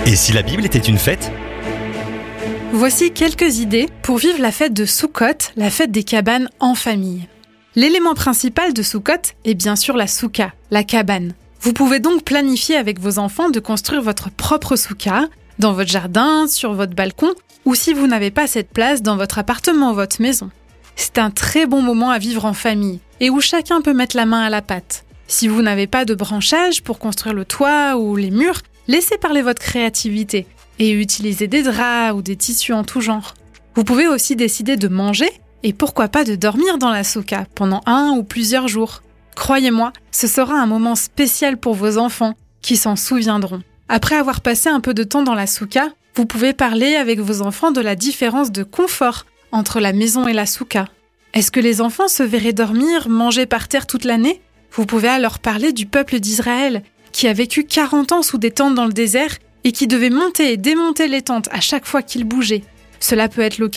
Et si la Bible était une fête ? Voici quelques idées pour vivre la fête de Soukhot, la fête des cabanes en famille. L'élément principal de Soukhot est bien sûr la souka, la cabane. Vous pouvez donc planifier avec vos enfants de construire votre propre souka, dans votre jardin, sur votre balcon, ou si vous n'avez pas cette place, dans votre appartement ou votre maison. C'est un très bon moment à vivre en famille, et où chacun peut mettre la main à la pâte. Si vous n'avez pas de branchage pour construire le toit ou les murs, laissez parler votre créativité, et utilisez des draps ou des tissus en tout genre. Vous pouvez aussi décider de manger, et pourquoi pas de dormir dans la souka pendant 1 ou plusieurs jours. Croyez-moi, ce sera un moment spécial pour vos enfants, qui s'en souviendront. Après avoir passé un peu de temps dans la souka, vous pouvez parler avec vos enfants de la différence de confort entre la maison et la souka. Est-ce que les enfants se verraient dormir, manger par terre toute l'année ? Vous pouvez alors parler du peuple d'Israël, qui a vécu 40 ans sous des tentes dans le désert et qui devait monter et démonter les tentes à chaque fois qu'il bougeait. Cela peut être l'occasion